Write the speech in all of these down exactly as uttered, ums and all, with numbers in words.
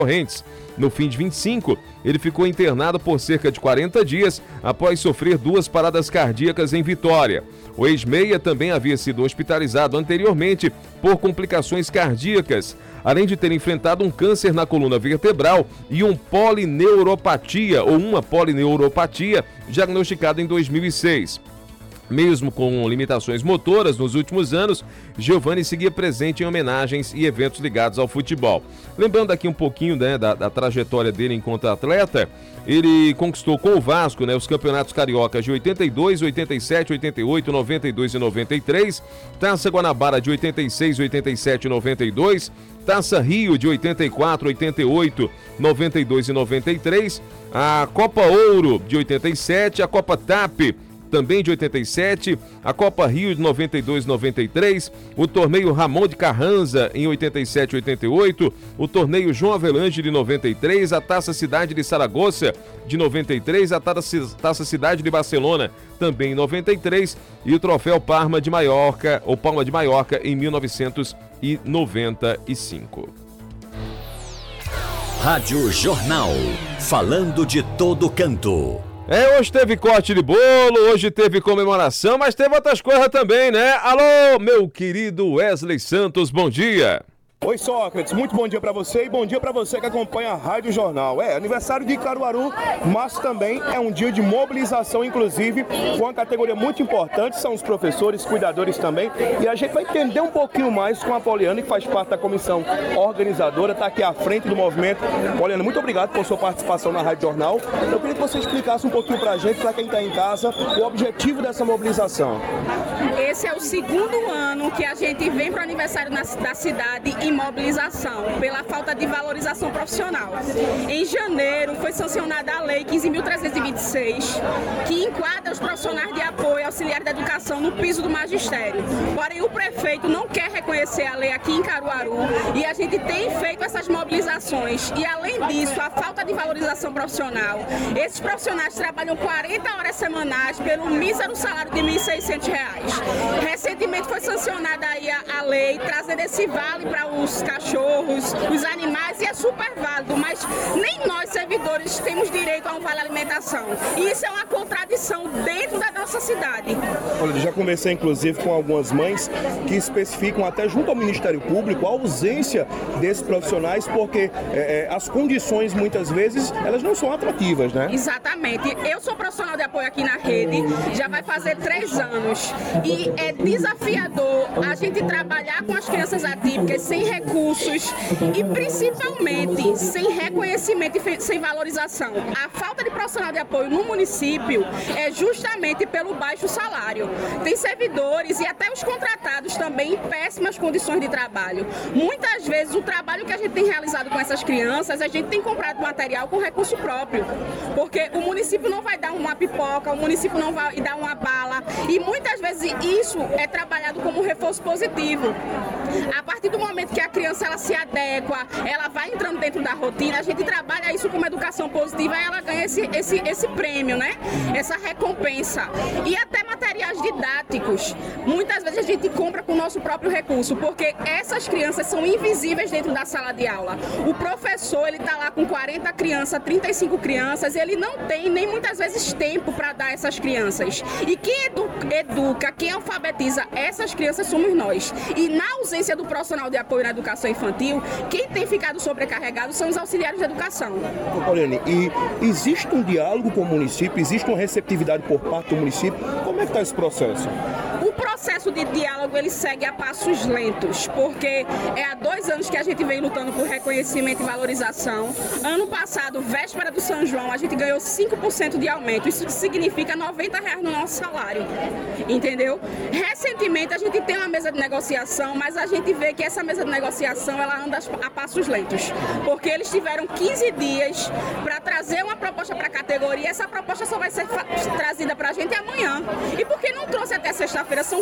Correntes. No fim de vinte e cinco, ele ficou internado por cerca de quarenta dias após sofrer duas paradas cardíacas em Vitória. O ex-meia também havia sido hospitalizado anteriormente por complicações cardíacas, além de ter enfrentado um câncer na coluna vertebral e um polineuropatia ou uma polineuropatia diagnosticada em dois mil e seis. Mesmo com limitações motoras nos últimos anos, Giovani seguia presente em homenagens e eventos ligados ao futebol. Lembrando aqui um pouquinho, né, da, da trajetória dele enquanto atleta, ele conquistou com o Vasco, né, os campeonatos cariocas de oitenta e dois, oitenta e sete, oitenta e oito, noventa e dois e noventa e três, Taça Guanabara de oitenta e seis, oitenta e sete e noventa e dois, Taça Rio de oitenta e quatro, oitenta e oito, noventa e dois e noventa e três, a Copa Ouro de oitenta e sete, a Copa T A P também de oitenta e sete, a Copa Rio de noventa e dois e noventa e três, o torneio Ramon de Carranza em oitenta e sete e oitenta e oito, o torneio João Avelange de noventa e três, a Taça Cidade de Saragoça de noventa e três, a Taça Cidade de Barcelona também em noventa e três e o Troféu Parma de Maiorca, ou Palma de Maiorca em mil novecentos e noventa e cinco. Rádio Jornal, falando de todo canto. É, hoje teve corte de bolo, hoje teve comemoração, mas teve outras coisas também, né? Alô, meu querido Wesley Santos, bom dia. Oi, Sócrates, muito bom dia pra você e bom dia pra você que acompanha a Rádio Jornal. É aniversário de Caruaru, mas também é um dia de mobilização, inclusive, com uma categoria muito importante, são os professores, cuidadores também, e a gente vai entender um pouquinho mais com a Poliana, que faz parte da comissão organizadora, tá aqui à frente do movimento. Poliana, muito obrigado por sua participação na Rádio Jornal. Eu queria que você explicasse um pouquinho pra gente, pra quem tá em casa, o objetivo dessa mobilização. Esse é o segundo ano que a gente vem para o aniversário na, da cidade em mobilização, pela falta de valorização profissional. Em janeiro foi sancionada a Lei quinze mil trezentos e vinte e seis, que enquadra os profissionais de apoio auxiliar da educação no piso do magistério. Porém, o prefeito não quer reconhecer a lei aqui em Caruaru e a gente tem feito essas mobilizações. E, além disso, a falta de valorização profissional. Esses profissionais trabalham quarenta horas semanais pelo mísero salário de mil e seiscentos reais. Recentemente foi sancionada aí a, a lei, trazendo esse vale para os cachorros, os animais, e é super válido, mas nem nós, servidores, temos direito a um vale alimentação. E isso é uma contradição dentro da nossa cidade. Olha, já conversei, inclusive, com algumas mães que especificam até junto ao Ministério Público a ausência desses profissionais, porque é, as condições, muitas vezes, elas não são atrativas, né? Exatamente. Eu sou profissional de apoio aqui na rede, já vai fazer três anos. E é desafiador a gente trabalhar com as crianças atípicas sem recursos e principalmente sem reconhecimento e sem valorização. A falta de profissional de apoio no município é justamente pelo baixo salário. Tem servidores e até os contratados também em péssimas condições de trabalho. Muitas vezes o trabalho que a gente tem realizado com essas crianças, a gente tem comprado material com recurso próprio, porque o município não vai dar uma pipoca, o município não vai dar uma bala, e muitas vezes isso é trabalhado como um reforço positivo. A partir do momento que a criança ela se adequa, ela vai entrando dentro da rotina, a gente trabalha isso como educação positiva e ela ganha esse, esse, esse prêmio, né? Essa recompensa. E até materiais didáticos. Muitas vezes a gente compra com o nosso próprio recurso, porque essas crianças são invisíveis dentro da sala de aula. O professor, ele tá lá com quarenta crianças, trinta e cinco crianças, ele não tem nem muitas vezes tempo para dar essas crianças. E quem edu educa, quem alfabetiza essas crianças somos nós. E na ausência do profissional de apoio na educação infantil, quem tem ficado sobrecarregado são os auxiliares de educação. Poliane, e existe um diálogo com o município, existe uma receptividade por parte do município? Como é que está esse processo? O processo de diálogo ele segue a passos lentos, porque é há dois anos que a gente vem lutando por reconhecimento e valorização. Ano passado, véspera do São João, a gente ganhou cinco por cento de aumento. Isso significa noventa reais no nosso salário, entendeu? Recentemente a gente tem uma mesa de negociação, mas a gente vê que essa mesa de negociação ela anda a passos lentos, porque eles tiveram quinze dias para trazer uma proposta para a categoria. Essa proposta só vai ser trazida para a gente amanhã. E por que não trouxe até sexta-feira? São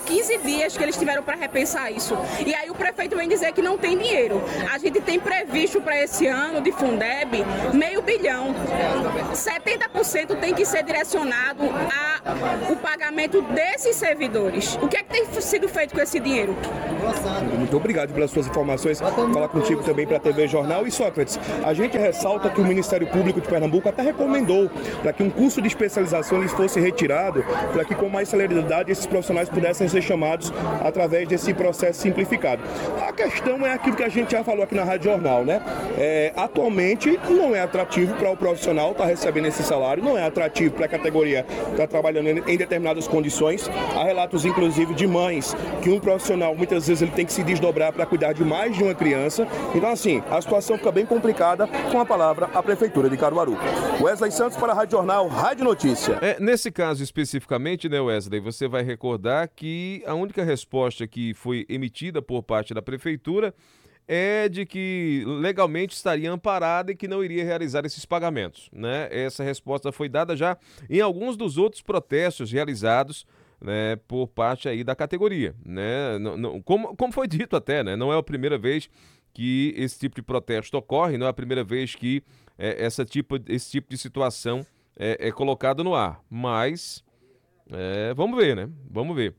quinze dias que eles tiveram para repensar isso. E aí o prefeito vem dizer que não tem dinheiro. A gente tem previsto para esse ano de Fundeb meio bilhão. setenta por cento tem que ser direcionado ao pagamento desses servidores. O que é que tem sido feito com esse dinheiro? Muito obrigado pelas suas informações. Falar contigo também para a T V Jornal. E Sócrates, a gente ressalta que o Ministério Público de Pernambuco até recomendou para que um curso de especialização lhes fosse retirado, para que com mais celeridade esses profissionais pudessem ser chamados através desse processo simplificado. A questão é aquilo que a gente já falou aqui na Rádio Jornal, né? É, atualmente não é atrativo para o profissional estar tá recebendo esse salário, não é atrativo para a categoria estar tá trabalhando em determinadas condições. Há relatos, inclusive, de mães que um profissional, muitas vezes, ele tem que se desdobrar para cuidar de mais de uma criança. Então, assim, a situação fica bem complicada. Com a palavra, a Prefeitura de Caruaru. Wesley Santos para a Rádio Jornal, Rádio Notícia. É, nesse caso especificamente, né, Wesley, você vai recordar que a única resposta que foi emitida por parte da Prefeitura é de que legalmente estaria amparada e que não iria realizar esses pagamentos, né? Essa resposta foi dada já em alguns dos outros protestos realizados, né, por parte aí da categoria, né? Não, não, como, como foi dito até, né? Não é a primeira vez que esse tipo de protesto ocorre, não é a primeira vez que é, essa tipo, esse tipo de situação é, é colocado no ar, mas é, vamos ver, né? Vamos ver.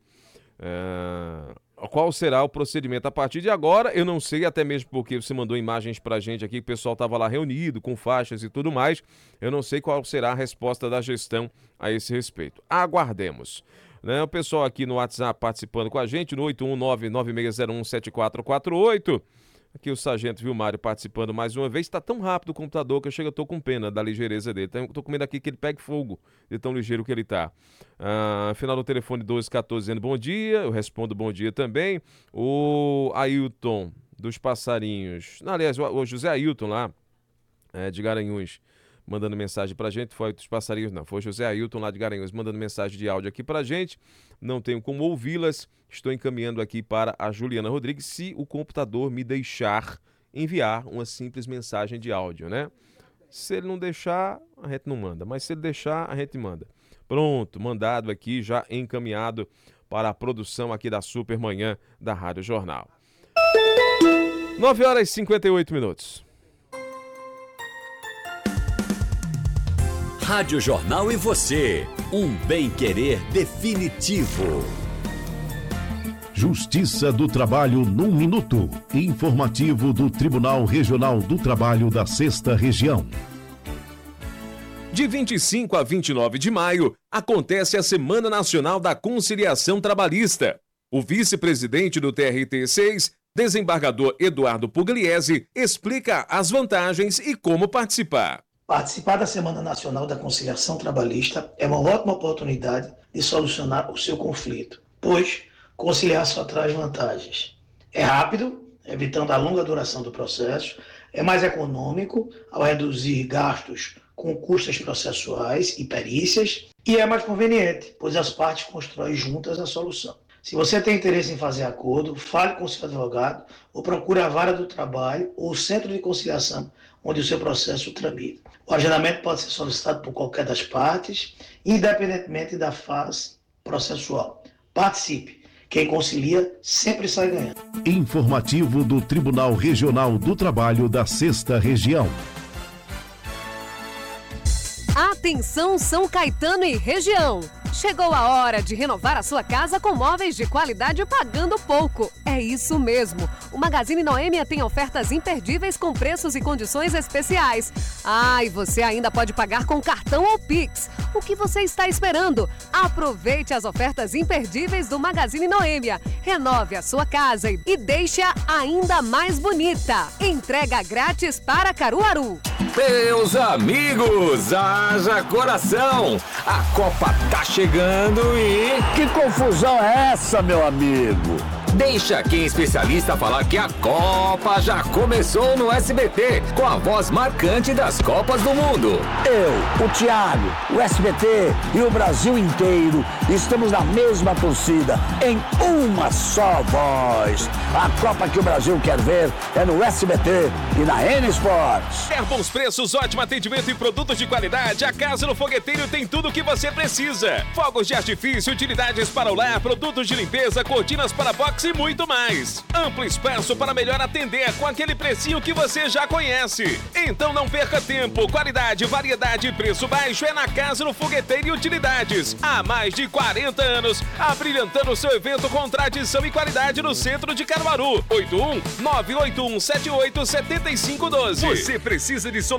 É... Qual será o procedimento a partir de agora? Eu não sei, até mesmo porque você mandou imagens pra gente aqui, que o pessoal estava lá reunido, com faixas e tudo mais. Eu não sei qual será a resposta da gestão a esse respeito. Aguardemos. Né? O pessoal aqui no WhatsApp participando com a gente, no oito um nove, nove seis zero um, sete quatro quatro oito. Aqui o Sargento Vilmário participando mais uma vez. Está tão rápido o computador que eu chego, eu tô com pena da ligeireza dele. Tô com medo aqui que ele pegue fogo de tão ligeiro que ele tá. Ah, final do telefone doze quatorze dizendo bom dia. Eu respondo bom dia também. O Ailton dos Passarinhos. Não, aliás, o José Ailton lá, é, de Garanhuns, mandando mensagem pra gente. Foi dos Passarinhos, não. Foi o José Ailton lá de Garanhuns mandando mensagem de áudio aqui pra gente. Não tenho como ouvi-las. Estou encaminhando aqui para a Juliana Rodrigues, se o computador me deixar enviar uma simples mensagem de áudio, né? Se ele não deixar, a gente não manda. Mas se ele deixar, a gente manda. Pronto, mandado aqui, já encaminhado para a produção aqui da Supermanhã da Rádio Jornal. nove horas e cinquenta e oito minutos. Rádio Jornal e você, um bem-querer definitivo. Justiça do Trabalho num minuto. Informativo do Tribunal Regional do Trabalho da Sexta Região. De vinte e cinco a vinte e nove de maio, acontece a Semana Nacional da Conciliação Trabalhista. O vice-presidente do T R T seis, desembargador Eduardo Pugliese, explica as vantagens e como participar. Participar da Semana Nacional da Conciliação Trabalhista é uma ótima oportunidade de solucionar o seu conflito, pois conciliar só traz vantagens. É rápido, evitando a longa duração do processo, é mais econômico ao reduzir gastos com custas processuais e perícias e é mais conveniente, pois as partes constroem juntas a solução. Se você tem interesse em fazer acordo, fale com seu advogado ou procure a vara do trabalho ou o centro de conciliação onde o seu processo tramita. O agendamento pode ser solicitado por qualquer das partes, independentemente da fase processual. Participe! Quem concilia sempre sai ganhando. Informativo do Tribunal Regional do Trabalho da Sexta Região. Atenção São Caetano e região! Chegou a hora de renovar a sua casa com móveis de qualidade pagando pouco. É isso mesmo. O Magazine Noêmia tem ofertas imperdíveis com preços e condições especiais. Ah, e você ainda pode pagar com cartão ou Pix. O que você está esperando? Aproveite as ofertas imperdíveis do Magazine Noêmia. Renove a sua casa e deixe-a ainda mais bonita. Entrega grátis para Caruaru. Meus amigos, haja coração! A Copa tá chegando e... Que confusão é essa, meu amigo? Deixa quem é especialista falar que a Copa já começou no S B T, com a voz marcante das Copas do Mundo. Eu, o Thiago, o S B T e o Brasil inteiro estamos na mesma torcida, em uma só voz. A Copa que o Brasil quer ver é no S B T e na N Sports. Quer bons preços, ótimo atendimento e produtos de qualidade? A Casa no Fogueteiro tem tudo o que você precisa. Fogos de artifício, utilidades para o lar, produtos de limpeza, cortinas para boxe e muito mais. Amplo espaço para melhor atender com aquele precinho que você já conhece. Então não perca tempo. Qualidade, variedade e preço baixo é na Casa no Fogueteiro e Utilidades. Há mais de quarenta anos, abrilhantando seu evento com tradição e qualidade no centro de Caruaru. oito um nove oito um sete oito sete cinco um dois. Você precisa de solução.